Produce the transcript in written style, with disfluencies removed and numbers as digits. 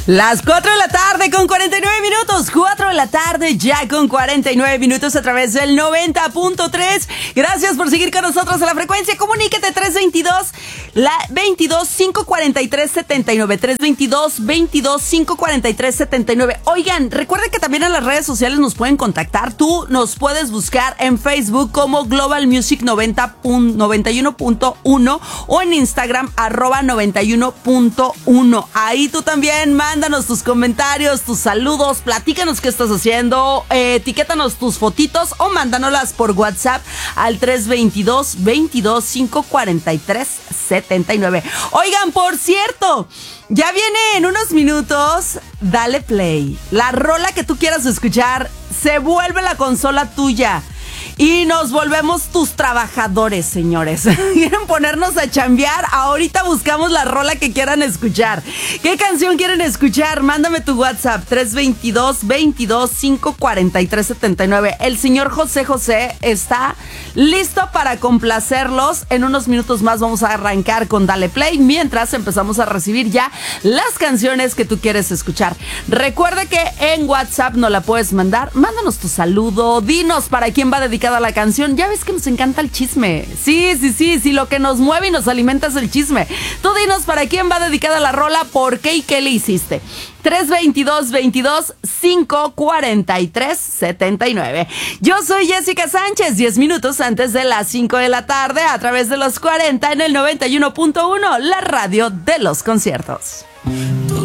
Las 4 de la tarde con 49 minutos. 4 de la tarde ya con 49 minutos a través del 90.3. Gracias por seguir con nosotros a la frecuencia. Comuníquete 322-543-79. 322-543-79. Oigan, recuerden que también en las redes sociales nos pueden contactar. Tú nos puedes buscar en Facebook como Global Music 91.1 o en Instagram @91.1. Ahí tú también mándanos tus comentarios, tus saludos, platícanos qué estás haciendo, etiquétanos tus fotitos o mándanoslas por WhatsApp al 322-543-79. Oigan, por cierto, ya viene en unos minutos Dale Play. La rola que tú quieras escuchar se vuelve la consola tuya. Y nos volvemos tus trabajadores, señores. ¿Quieren ponernos a chambear? Ahorita buscamos la rola que quieran escuchar. ¿Qué canción quieren escuchar? Mándame tu WhatsApp, 322-543-79. El señor José José está listo para complacerlos. En unos minutos más vamos a arrancar con Dale Play, mientras empezamos a recibir ya las canciones que tú quieres escuchar. Recuerda que en WhatsApp nos la puedes mandar. Mándanos tu saludo, dinos para quién va dedicada la canción. Ya ves que nos encanta el chisme. Sí, lo que nos mueve y nos alimenta es el chisme. Tú dinos para quién va dedicada la rola, por qué y qué le hiciste. 322-543-79. Yo soy Jessica Sánchez, 10 minutos antes de las 5 de la tarde, a través de los 40 en el 91.1, la radio de los conciertos.